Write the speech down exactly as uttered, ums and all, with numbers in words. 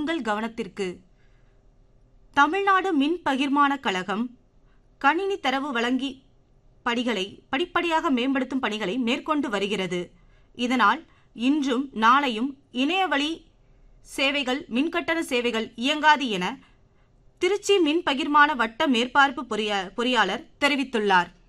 உங்கள் கவனத்திற்கு. தமிழ்நாடு மின் பகிர்மான கழகம் கணினி தரவு வழங்கி படிகளை படிப்படியாக மேம்படுத்தும் பணிகளை மேற்கொண்டு வருகிறது. இதனால் இன்றும் நாளையும் இணையவழி சேவைகள் மின்கட்டண சேவைகள் இயங்காது என திருச்சி மின் பகிர்மான வட்ட மேற்பார்ப்பு பொறியாளர் தெரிவித்துள்ளார்.